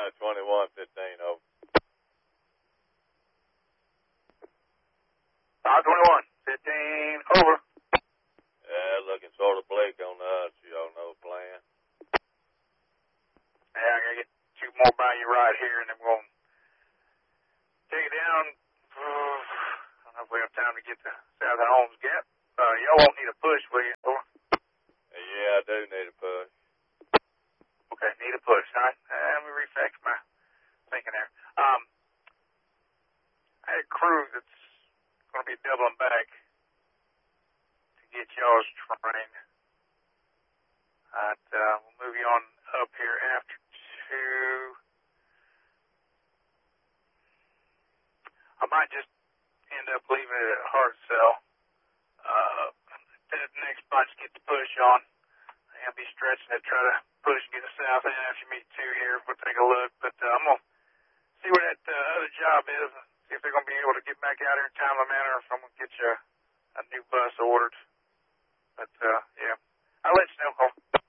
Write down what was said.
2115 over. 521, 15 over. Yeah, looking sort of bleak on the us. Y'all know the plan. Yeah, I gotta get two more by you right here, and then we're gonna take it down. I don't know if we have time to get to South Holmes Gap. Y'all won't need a push, will you? Over. Yeah, I do need a push. Okay, need a push. All right. Let me refactor my thinking there. I had a crew that's going to be doubling back to get y'all's train. All right, we'll move you on up here after 2. I might just end up leaving it at Hartselle. That next bunch get the push on. I'll be stretching it, try to push and get the south end after you meet 2 here. We'll take a look. But I'm going to see where that other job is and see if they're going to be able to get back out here in a timely manner, or if I'm going to get you a new bus ordered. But, yeah, I'll let you know, Cole.